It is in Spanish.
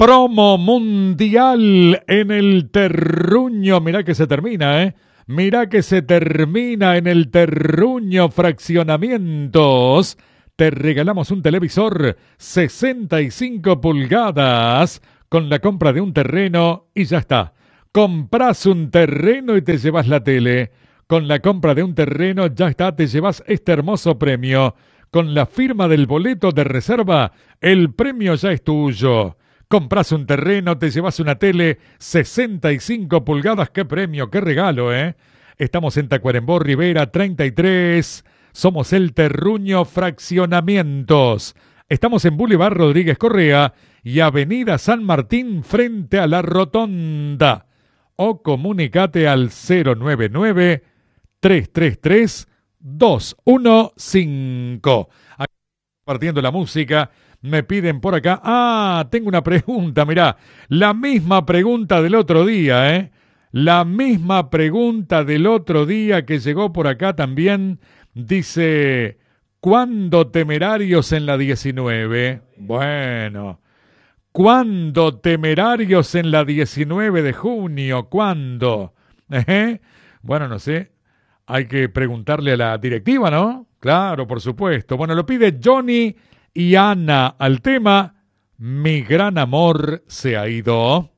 Promo mundial en el Terruño. Mirá que se termina, ¿eh? Mirá que se termina en el Terruño Fraccionamientos. Te regalamos un televisor 65 pulgadas con la compra de un terreno y ya está. Comprás un terreno y te llevas la tele. Con la compra de un terreno ya está, te llevas este hermoso premio. Con la firma del boleto de reserva, el premio ya es tuyo. Comprás un terreno, te llevas una tele 65 pulgadas. ¡Qué premio, qué regalo, eh! Estamos en Tacuarembó, Rivera 33. Somos el Terruño Fraccionamientos. Estamos en Boulevard Rodríguez Correa y Avenida San Martín frente a la Rotonda. O comunicate al 099-333-215. Aquí partiendo la música. Me piden por acá, tengo una pregunta, mirá, la misma pregunta del otro día, la misma pregunta del otro día que llegó por acá también, dice, ¿cuándo Temerarios en la 19? Bueno, ¿cuándo Temerarios en la 19 de junio? ¿Cuándo? Bueno, no sé, hay que preguntarle a la directiva, ¿no? Claro, por supuesto. Bueno, lo pide Johnny y Ana al tema Mi gran amor se ha ido.